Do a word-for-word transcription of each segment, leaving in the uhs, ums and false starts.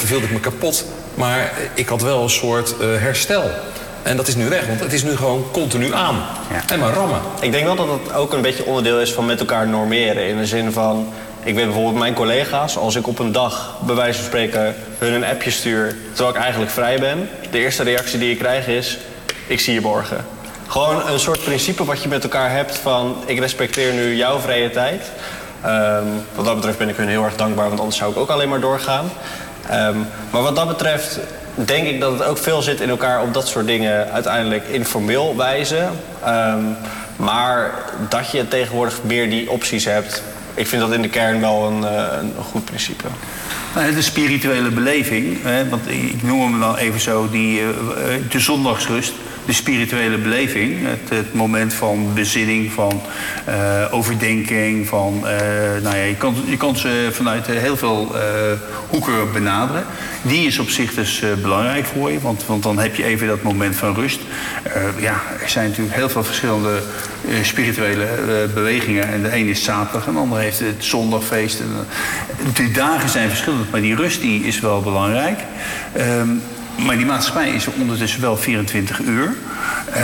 verveelde ik me kapot. Maar ik had wel een soort uh, herstel. En dat is nu weg, want het is nu gewoon continu aan. Ja. En maar rammen. Ik denk wel dat het ook een beetje onderdeel is van met elkaar normeren. In de zin van, ik weet bijvoorbeeld mijn collega's, als ik op een dag, bij wijze van spreken, hun een appje stuur, terwijl ik eigenlijk vrij ben, de eerste reactie die ik krijg is, ik zie je morgen. Gewoon een soort principe wat je met elkaar hebt van, ik respecteer nu jouw vrije tijd. Um, wat dat betreft ben ik hun heel erg dankbaar, want anders zou ik ook alleen maar doorgaan. Um, maar wat dat betreft denk ik dat het ook veel zit in elkaar op dat soort dingen uiteindelijk informeel wijzen. Um, maar dat je tegenwoordig meer die opties hebt, ik vind dat in de kern wel een, een goed principe. De spirituele beleving, hè, want ik noem hem dan even zo, die, de zondagsrust. De spirituele beleving, het, het moment van bezinning, van uh, overdenking, van, uh, nou ja, je kan, je kan ze vanuit heel veel uh, hoeken benaderen. Die is op zich dus uh, belangrijk voor je, want, want dan heb je even dat moment van rust. Uh, ja, er zijn natuurlijk heel veel verschillende uh, spirituele uh, bewegingen. En de een is zaterdag en de ander heeft het zondagfeest. En, uh, de dagen zijn verschillend, maar die rust die is wel belangrijk. Um, Maar die maatschappij is ondertussen wel vierentwintig uur. Uh,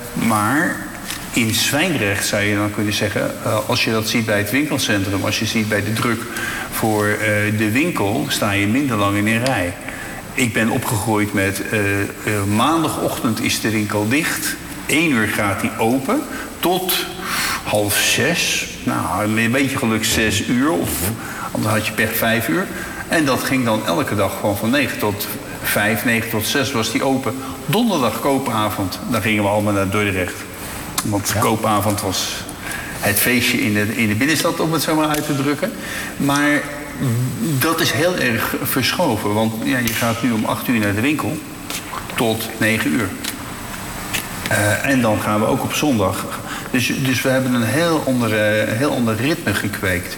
maar in Zwijndrecht zou je dan kunnen zeggen, Uh, als je dat ziet bij het winkelcentrum, als je ziet bij de druk voor uh, de winkel, sta je minder lang in een rij. Ik ben opgegroeid met uh, uh, maandagochtend is de winkel dicht. Eén uur gaat die open. Tot half zes. Nou, een beetje geluk zes uur. Of anders had je per vijf uur. En dat ging dan elke dag gewoon van negen tot vijf, negen tot zes was die open. Donderdag koopavond, dan gingen we allemaal naar Dordrecht. Want ja. Koopavond was het feestje in de, in de binnenstad, om het zo maar uit te drukken. Maar dat is heel erg verschoven. Want ja, je gaat nu om acht uur naar de winkel tot negen uur. Uh, en dan gaan we ook op zondag. Dus, dus we hebben een heel ander, heel ander ritme gekweekt.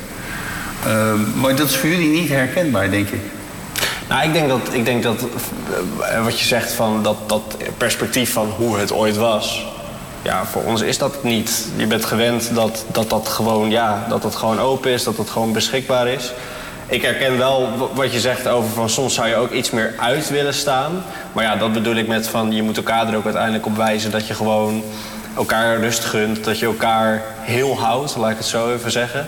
Uh, maar dat is voor jullie niet herkenbaar, denk ik. Nou, ik denk dat, ik denk dat uh, wat je zegt van dat, dat perspectief van hoe het ooit was. Ja, voor ons is dat niet. Je bent gewend dat dat, dat, gewoon, ja, dat dat gewoon open is, dat dat gewoon beschikbaar is. Ik herken wel wat je zegt over van soms zou je ook iets meer uit willen staan. Maar ja, dat bedoel ik met van je moet elkaar er ook uiteindelijk op wijzen dat je gewoon elkaar rust gunt. Dat je elkaar heel houdt, laat ik het zo even zeggen.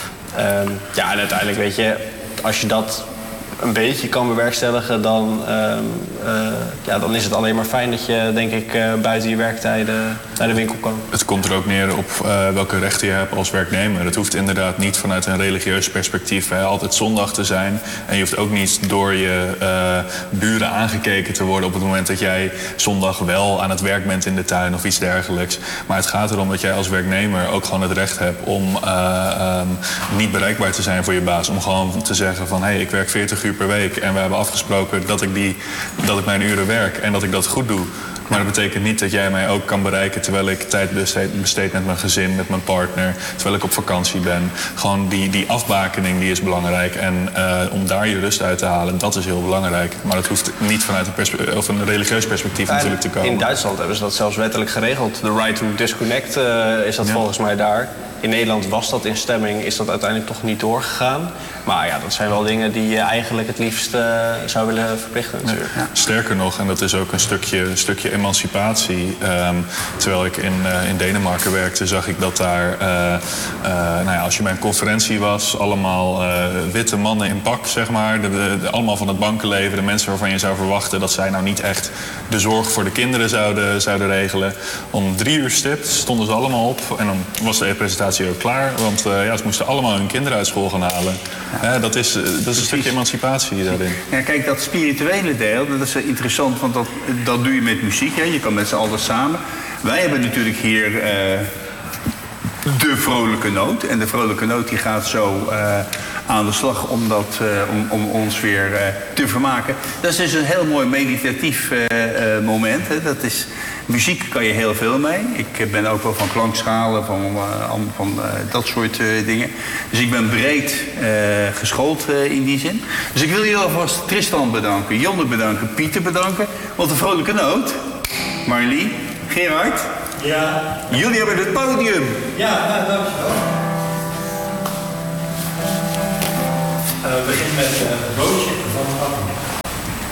Um, ja, en uiteindelijk weet je, als je dat een beetje kan bewerkstelligen, dan, uh, uh, ja, dan is het alleen maar fijn dat je, denk ik, uh, buiten je werktijden naar de winkel kan. Het komt er ook neer op uh, welke rechten je hebt als werknemer. Het hoeft inderdaad niet vanuit een religieus perspectief hè, altijd zondag te zijn. En je hoeft ook niet door je uh, buren aangekeken te worden op het moment dat jij zondag wel aan het werk bent in de tuin of iets dergelijks. Maar het gaat erom dat jij als werknemer ook gewoon het recht hebt om uh, um, niet bereikbaar te zijn voor je baas. Om gewoon te zeggen van, hé, hey, ik werk veertig uur per week en we hebben afgesproken dat ik, die, dat ik mijn uren werk en dat ik dat goed doe. Maar dat betekent niet dat jij mij ook kan bereiken terwijl ik tijd besteed, besteed met mijn gezin, met mijn partner, terwijl ik op vakantie ben. Gewoon die, die afbakening die is belangrijk en uh, om daar je rust uit te halen, dat is heel belangrijk. Maar dat hoeft niet vanuit een, perspe- of een religieus perspectief en natuurlijk te komen. In Duitsland hebben ze dat zelfs wettelijk geregeld. De right to disconnect uh, is dat ja. volgens mij daar. In Nederland was dat in stemming, is dat uiteindelijk toch niet doorgegaan. Maar ja, dat zijn wel dingen die je eigenlijk het liefst uh, zou willen verplichten natuurlijk. Ja. Sterker nog, en dat is ook een stukje, een stukje emancipatie. Um, terwijl ik in, uh, in Denemarken werkte, zag ik dat daar, uh, uh, nou ja, als je bij een conferentie was, allemaal uh, witte mannen in pak, zeg maar. De, de, de, allemaal van het bankenleven, de mensen waarvan je zou verwachten dat zij nou niet echt de zorg voor de kinderen zouden, zouden regelen. Om drie uur stipt stonden ze allemaal op en dan was de presentatie ook klaar. Want uh, ja, ze moesten allemaal hun kinderen uit school gaan halen. Ja, dat is, dat is een stukje emancipatie daarin. Ja, kijk, dat spirituele deel, dat is interessant, want dat, dat doe je met muziek. Hè? Je kan met z'n allen samen. Wij hebben natuurlijk hier uh, de vrolijke noot. En de vrolijke noot die gaat zo uh, aan de slag om, dat, uh, om, om ons weer uh, te vermaken. Dat is dus een heel mooi meditatief uh, uh, moment. Hè? Dat is, muziek kan je heel veel mee. Ik ben ook wel van klankschalen, van, uh, van uh, dat soort uh, dingen. Dus ik ben breed uh, geschoold uh, in die zin. Dus ik wil jullie alvast Tristan bedanken, Jonne bedanken, Pieter bedanken. Wat een vrolijke noot. Marlie, Gerard. Ja. Jullie hebben het podium. Ja, nou, dankjewel. Uh, we beginnen met uh, Roosje van Appen.